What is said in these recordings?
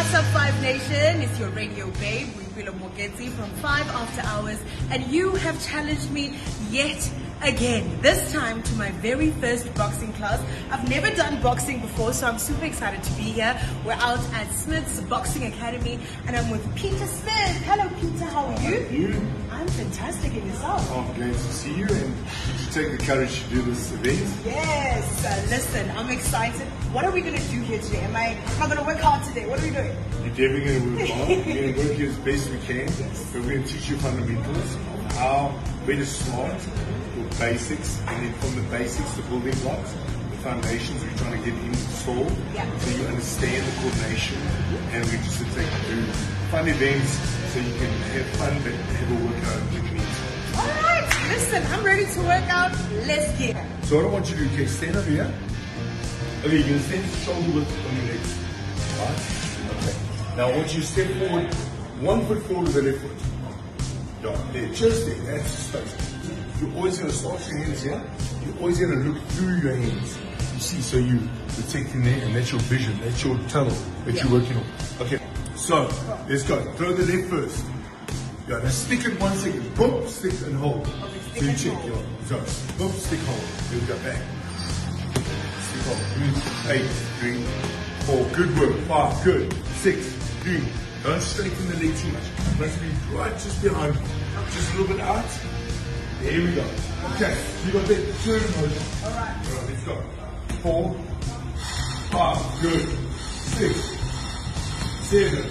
What's up, Five Nation? It's your radio babe, Wimpilo Mogeti from 5 After Hours, and you have challenged me yet again, this time to my very first boxing class. I've never done boxing before, so I'm super excited to be here. We're out at Smith's Boxing Academy, and I'm with Peter Smith. Hello, Peter. How are you? How are you? I'm fantastic. And yourself? I'm glad to see you, and to take the courage to do this event. Yes. Listen, I'm excited. What are we going to do here today? Am I going to work hard today? What are we doing? You're definitely going to work hard. We're going to work here as best we can. Yes. But we're going to teach you fundamentals of how, where to start, your basics, and then from the basics, the building blocks, the foundations we're trying to get installed, so you understand the coordination, and we just take you through fun events so you can have fun but have a workout in the meantime. Alright, listen, I'm ready to work out. Let's get it. So what I want you to do, okay, stand over here. Okay, you're going to stand shoulder width on your legs. Right? Okay. Now I want you to step forward, 1 foot forward with the left foot. Yeah, there, just there, that's space. You're always going to start your hands here. You're always going to look through your hands. You see, so you're protecting there, and that's your vision, that's your tunnel that you're working on. Okay, so let's go. Throw the left first. Yeah, now stick it 1 second. Boom, stick and hold. Okay, so you check, yeah. So, boom, stick, hold. Here we go, back. Stick, hold. 8, 3, 4, good work. 5, good. 6, 3. Don't straighten the leg too much. It must be right just behind, just a little bit out. There we go. Okay, so you got that turn motion. Alright, let's go. 4, 5, good. 6, 7,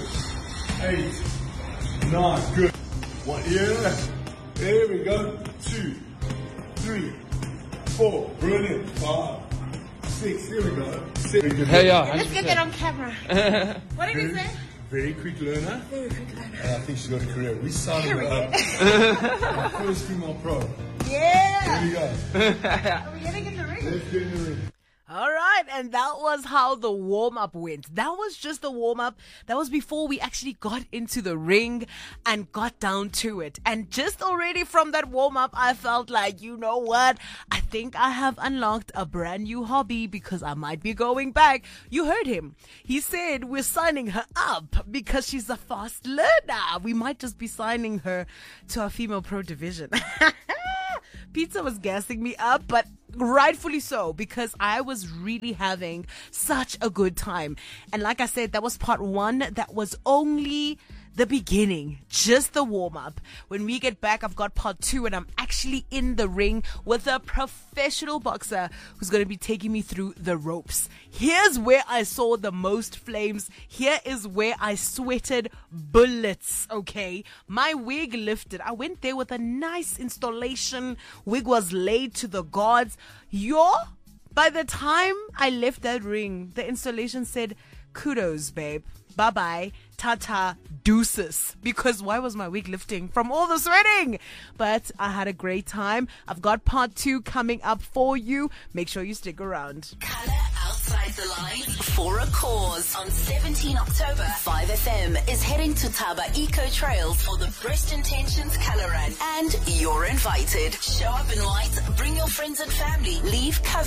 8, 9, good. 1, yeah. There we go. 2, 3, 4, brilliant. 5, 6, here we go. 7, good. Hey, Let's get that on camera. What did he say? Very quick learner. Very quick learner. And I think she's got a career. We signed her up. Our first female pro. Yeah. Here we go. Are we getting in the ring? Let's get in the ring. All right, and that was how the warm-up went. That was just the warm-up. That was before we actually got into the ring and got down to it. And just already from that warm-up, I felt like, you know what? I think I have unlocked a brand new hobby because I might be going back. You heard him. He said we're signing her up because she's a fast learner. We might just be signing her to our female pro division. Pizza was gassing me up, but rightfully so, because I was really having such a good time. And like I said, that was part 1. That was only the beginning, just the warm-up. When we get back, I've got part 2, and I'm actually in the ring with a professional boxer who's going to be taking me through the ropes. Here's where I saw the most flames. Here is where I sweated bullets, okay? My wig lifted. I went there with a nice installation. Wig was laid to the gods. By the time I left that ring, the installation said, kudos, babe. Bye-bye. Ta-ta. Deuces. Because why was my wig lifting from all the sweating? But I had a great time. I've got part 2 coming up for you. Make sure you stick around. Color outside the line for a cause. On 17 October, 5FM is heading to Taba Eco Trails for the Best Intentions Color Run. And you're invited. Show up in white, bring your friends and family, leave cover.